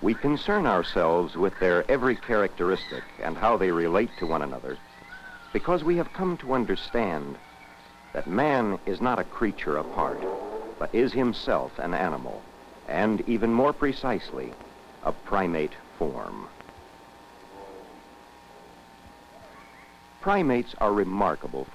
We concern ourselves with their every characteristic and how they relate to one another because we have come to understand that man is not a creature apart, but is himself an animal, and even more precisely, a primate form. Primates are remarkable for